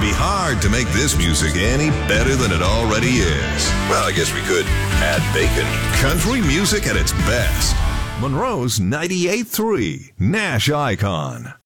be hard to make this music any better than it already is. Well, I guess we could add bacon. Country music at its best. Monroe's 98.3 Nash Icon.